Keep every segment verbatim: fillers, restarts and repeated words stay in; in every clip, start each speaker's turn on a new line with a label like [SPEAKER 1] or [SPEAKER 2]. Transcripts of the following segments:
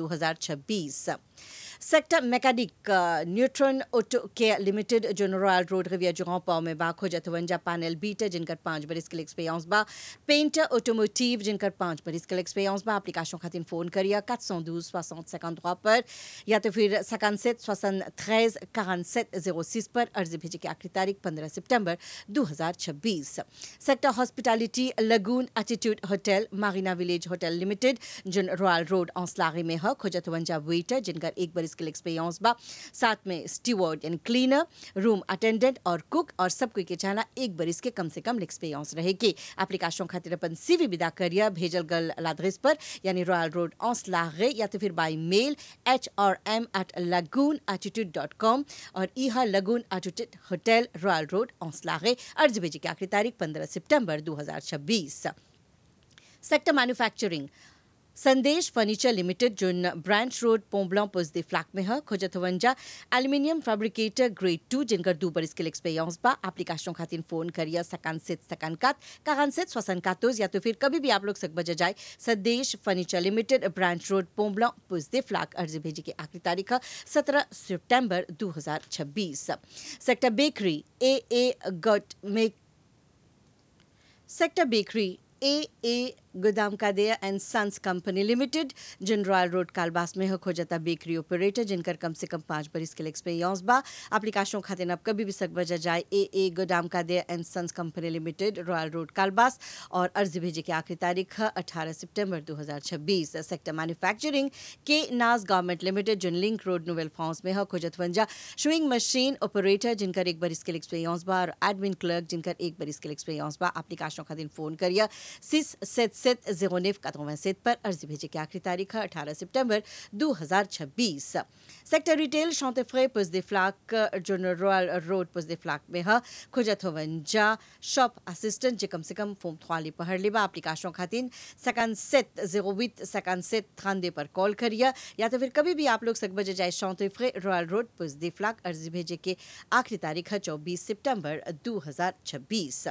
[SPEAKER 1] दो हज़ार छब्बीस। Sector mechanic neutron auto care limited जो रॉयल रोड रिविया जुगां पाव में बा खोजतवंजा पैनल बीटर जिनकर पाँच बरिस के एक्सपीरियंस बा पेंटर ऑटोमोटिव जिनकर पाँच बरिस के एक्सपीरियंस बा एप्लीकेशन खातिर फोन करिया quatre cent douze soixante cinquante-trois पर या तो फिर cinquante-sept soixante-treize quarante-sept zéro six पर अर्जी भेजे की आखिरी तारीख पंद्रह सितंबर दो हज़ार छब्बीस। सेक्टर हॉस्पिटैलिटी लगून attitude hotel Marina village hotel limited जिन रॉयल रोड औसलागी में है खोजतवंजा वेटर जिनकर एक बरिस के एक्सपीरियंस बा साथ में स्टीवर्ड यानी क्लीनर रूम अटेंडेंट और कुक और सब कोई के चाहना एक बरिस के कम से कम एक्सपीरियंस रहेगी। एप्लीकेशन खातिर अपन सीवी विदा करिया भेजल गल एड्रेस पर यानी रॉयल रोड औसलागे या तो फिर by mail H R M at लगून एटीट्यूड डॉट कॉम और इहा लगून एटीट्यूड होटल रॉयल रोड औसलागे अर्जी भेजे की आखिरी तारीख पंद्रह सितंबर दो हज़ार छब्बीस। सेक्टर मैन्युफैक्चरिंग संदेश फर्नीचर लिमिटेड जोन ब्रांच रोड पोम्बलॉ पोजदे फ्लैक में है खोजतवंजा एल्यूमिनियम फैब्रिकेटर ग्रेड टू जिनकर दो बरिस के एक्सपीरियंस बा एप्लीकेशन खातिर फोन करिया cinquante-sept cinquante-quatre quarante-sept soixante-quatorze या तो फिर कभी भी आप लोग सक बजा जाए संदेश फर्नीचर लिमिटेड ब्रांच रोड पोम्बलॉ पोजदे फ्लैक अर्जी भेजे की आखिरी तारीख है सत्रह सितंबर दो हज़ार छब्बीस। सेक्टर बेकरी ए ए गट मेक सेक्टर बेकरी ए ए गोदाम कादेया एंड सन्स कंपनी लिमिटेड जिन रॉयल रोड कालबास में है खोजता बेकरी ऑपरेटर जिनकर कम से कम पाँच बरिस के एक्सपीरियंस बा एप्लीकेशन खातिर अब कभी भी सक बजा जाए ए ए गोदाम कादेया and sons company limited royal road कालबास और अर्जी भेजे की आखिरी तारीख है अठारह सितंबर दो हज़ार छब्बीस। सेक्टर मैन्युफैक्चरिंग के नाज गवर्नमेंट लिमिटेड जिन लिंक रोड नोवेल फॉर्म्स में है खोजतवंजा स्विंग मशीन ऑपरेटर जिनकर एक बरिस के एक्सपीरियंस बा और एडमिन क्लर्क जिनकर एक बरिस के एक्सपीरियंस बा एप्लीकेशन खातिर फोन करिया six set set zero नेफ quatre-vingt-sept पर अर्जी भेजे की आखिरी तारीख है अठारह सितंबर दो हज़ार छब्बीस। सेक्टर रिटेल शॉन्तेफ्रे पोजदे फ्लैक जो रॉयल रोड पोजदे फ्लैक में है खोजतवंजा शॉप असिस्टेंट जे कम से कम फोम थ्वाली पहर लेबा एप्लीकेशन खातिर cinquante-sept zéro huit cinquante-sept trente-deux पर कॉल करिया या तो फिर कभी भी आप लोग सक बजे जाए शॉन्तेफ्रे रॉयल रोड पोजदे फ्लैक अर्जी भेजे के आखिरी तारीख है चौबीस सितंबर दो हज़ार छब्बीस।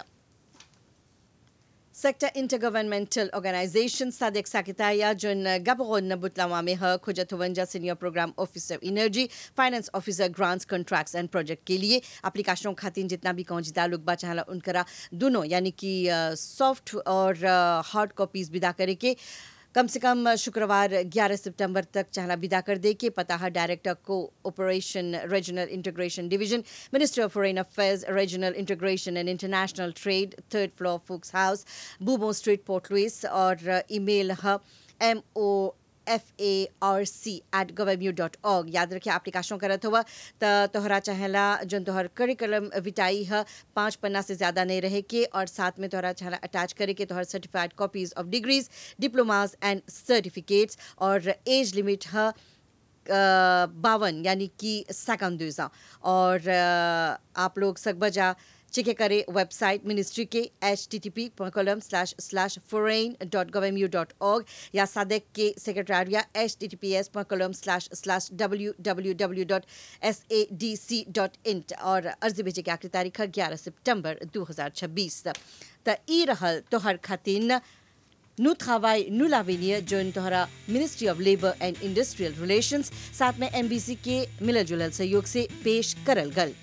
[SPEAKER 1] सेक्टर इंटरगवर्नमेंटल ऑर्गेनाइजेशन सादिक साकिताया जोन गबगोन बुतलावा में है खोजतवंजा senior programme officer energy finance officer grants contracts and project के लिए एप्लीकेशन खातिर जितना भी कौजिदा लोग बा चाहला उनकरा दोनों यानी कि सॉफ्ट और हार्ड कॉपीज विदा करे के कम से कम शुक्रवार ग्यारह सितंबर तक चाहना विदा कर दे के पता है डायरेक्टर को operation regional integration division ministry of foreign affairs regional integration and international trade third floor Fuchs house बूबो street port Louis और ईमेल है M O F A R C at गवर्म्यू dot org. याद रखिए application करत हुआ तो तोहरा चाहेला जन तोहर करिकुलम विटाई है पाँच पन्ना से ज़्यादा नहीं रहे के और साथ में तोहरा चाहेला अटैच करे के तोहर certified copies of degrees diplomas and certificates और एज लिमिट है बावन यानी कि सेकंड और आप लोग सकबजा चेक करे वेबसाइट मिनिस्ट्री के H T T P colon slash slash foreign dot गवर्म्यू dot org या सादेक के सेक्रेटरिया H T T P S colon slash slash W W W dot S A D C dot int और अर्जी भेजे की आखिरी तारीख है ग्यारह सितंबर दो हज़ार छब्बीस। तो ई रहल तोहर खातिन नु travail नु l'avenir जोन तोहरा ministry of labour and industrial relations साथ में एम बी सी के मिलल जुलल सहयोग से पेश करल गल।